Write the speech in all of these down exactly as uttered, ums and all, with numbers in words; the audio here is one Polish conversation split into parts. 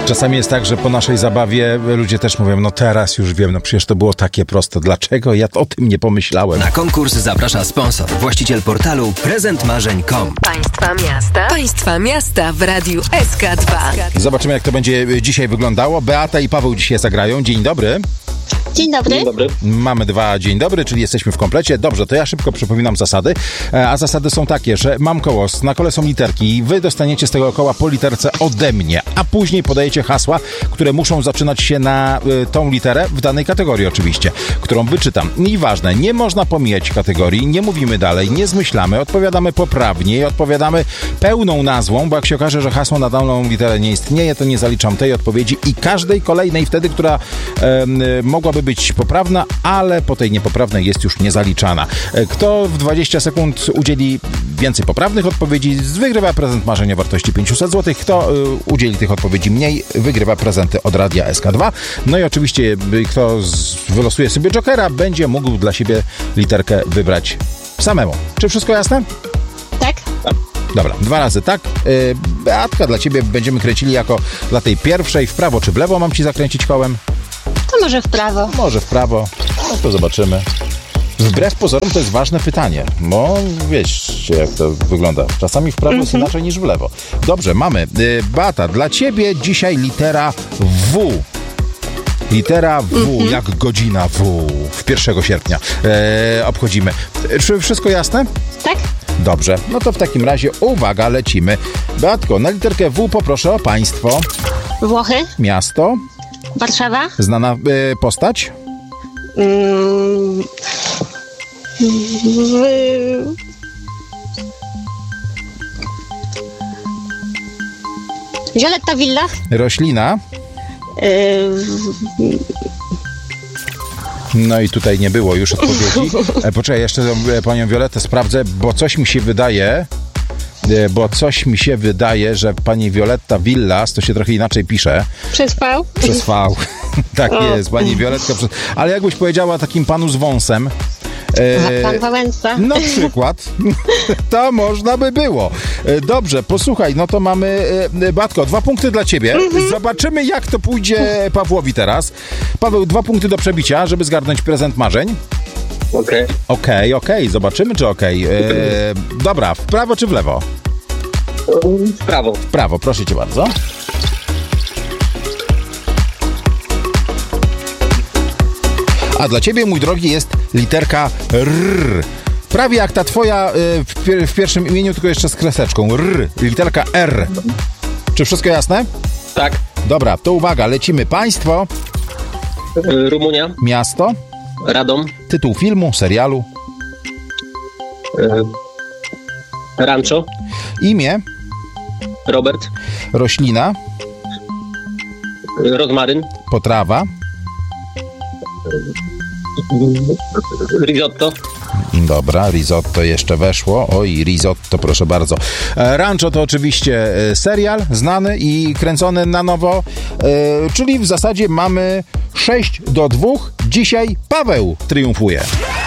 Czasami jest tak, że po naszej zabawie ludzie też mówią, no teraz już wiem, no przecież to było takie proste. Dlaczego ja o tym nie pomyślałem? Na konkurs zaprasza sponsor, właściciel portalu prezent marzeń kropka com. Państwa miasta. Państwa miasta w Radiu S K dwa. Zobaczymy, jak to będzie dzisiaj wyglądało. Beata i Paweł dzisiaj zagrają. Dzień dobry. Dzień dobry. Dzień dobry. Mamy dwa dzień dobry, czyli jesteśmy w komplecie. Dobrze, to ja szybko przypominam zasady. A zasady są takie, że mam koło, na kole są literki i wy dostaniecie z tego koła po literce ode mnie, a później podajecie hasła, które muszą zaczynać się na y, tą literę w danej kategorii oczywiście, którą wyczytam. I ważne, nie można pomijać kategorii, nie mówimy dalej, nie zmyślamy, odpowiadamy poprawnie i odpowiadamy pełną nazwą, bo jak się okaże, że hasło na daną literę nie istnieje, to nie zaliczam tej odpowiedzi i każdej kolejnej wtedy, która y, mogłaby być poprawna, ale po tej niepoprawnej jest już niezaliczana. Kto w dwadzieścia sekund udzieli więcej poprawnych odpowiedzi, wygrywa prezent marzenia wartości pięćset złotych. Kto y, udzieli tych odpowiedzi mniej, wygrywa prezenty od Radia S K dwa. No i oczywiście, kto z, wylosuje sobie jokera, będzie mógł dla siebie literkę wybrać samemu. Czy wszystko jasne? Tak. Dobra, dwa razy tak. Yy, Beatka, dla ciebie będziemy kręcili jako dla tej pierwszej w prawo czy w lewo mam ci zakręcić kołem? To może w prawo. Może w prawo. No to zobaczymy. Wbrew pozorom to jest ważne pytanie, bo wiecie, jak to wygląda. Czasami w prawo jest inaczej niż w lewo. Dobrze, mamy. Beata, dla ciebie dzisiaj litera W. Litera W, mm-hmm. jak godzina W. W pierwszego sierpnia e, obchodzimy. Czy wszystko jasne? Tak. Dobrze, no to w takim razie uwaga, lecimy. Beatko, na literkę W poproszę o państwo. Włochy. Miasto. Warszawa. Znana y, postać? Mm, w... Violetta Villa. Roślina? Yy... No i tutaj nie było już odpowiedzi. E, poczekaj, jeszcze e, panią Violettę sprawdzę, bo coś mi się wydaje, e, bo coś mi się wydaje, że pani Violetta Villas, to się trochę inaczej pisze. Przez V? Przez V. Tak o. jest, pani Violettka. Przez... Ale jakbyś powiedziała takim panu z wąsem, E, Pan Wałęsa. Na przykład. To można by było. E, dobrze, posłuchaj, no to mamy e, Batko, dwa punkty dla ciebie. Mm-hmm. Zobaczymy, jak to pójdzie Pawłowi teraz. Paweł, dwa punkty do przebicia, żeby zgarnąć prezent marzeń. Okej. Okej, okay, okej, okay. Zobaczymy, czy okej. Okay. E, dobra, w prawo czy w lewo? W prawo. W prawo, proszę cię bardzo. A dla ciebie, mój drogi, jest literka R. Prawie jak ta twoja y, w, pier- w pierwszym imieniu, tylko jeszcze z kreseczką. R. Literka R. Czy wszystko jasne? Tak. Dobra, to uwaga, lecimy. Państwo. Rumunia. Miasto. Radom. Tytuł filmu, serialu. E, Rancho. Imię. Robert. Roślina. Rozmaryn. Potrawa. Risotto. Dobra, risotto jeszcze weszło. Oj, risotto, proszę bardzo. E, Rancho to oczywiście e, serial znany i kręcony na nowo, e, czyli w zasadzie mamy sześć do dwóch. Dzisiaj Paweł triumfuje.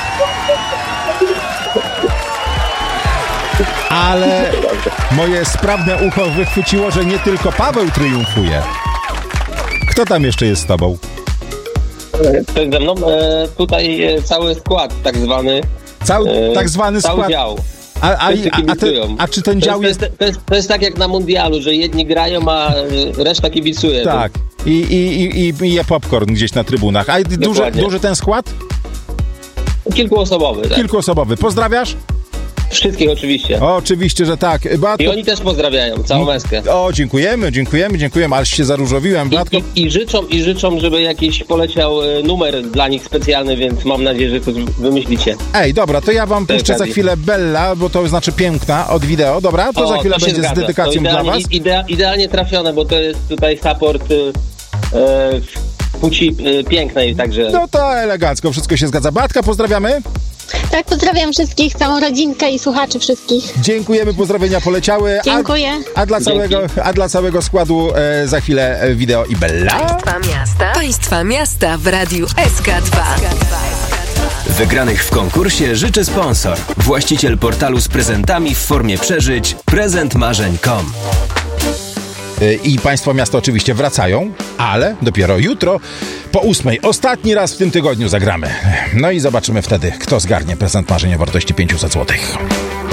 Ale moje sprawne ucho wychwyciło, że nie tylko Paweł triumfuje. Kto tam jeszcze jest z tobą? Przed ze mną e, tutaj e, cały skład tak zwany. Cały e, tak zwany cały skład. dział. A, a, a, a, ty, a czy ten to dział jest, jest... To jest, to jest tak jak na mundialu, że jedni grają, a reszta kibicuje. Tak. I, i, i, i je popcorn gdzieś na trybunach. A duży, duży ten skład? Kilkuosobowy. Tak. Kilkuosobowy. Pozdrawiasz? Wszystkich oczywiście. O, oczywiście, że tak. Batko... I oni też pozdrawiają, całą meskę. O, dziękujemy, dziękujemy, dziękujemy, ale się zaróżowiłem. Batko... I, i, I życzą, i życzą, żeby jakiś poleciał numer dla nich specjalny, więc mam nadzieję, że to wymyślicie. Ej, dobra, to ja wam puszczę za chwilę Bella, bo to znaczy piękna od wideo, dobra? To o, za chwilę to będzie zgadza. Z dedykacją dla was. Idea, idealnie trafione, bo to jest tutaj support y, y, płci y, pięknej, także... No to elegancko, wszystko się zgadza. Batka, pozdrawiamy. Tak, pozdrawiam wszystkich, całą rodzinkę i słuchaczy wszystkich. Dziękujemy, pozdrowienia poleciały. Dziękuję. A, a, dla, całego, a dla całego składu e, za chwilę e, wideo i Bella. Państwa miasta. Państwa miasta w Radiu S K dwa. Wygranych w konkursie życzy sponsor. Właściciel portalu z prezentami w formie przeżyć prezent marzeń kropka com. i państwo miasta oczywiście wracają, ale dopiero jutro po ósmej, ostatni raz w tym tygodniu zagramy. No i zobaczymy wtedy, kto zgarnie prezent marzeń o wartości pięćset złotych.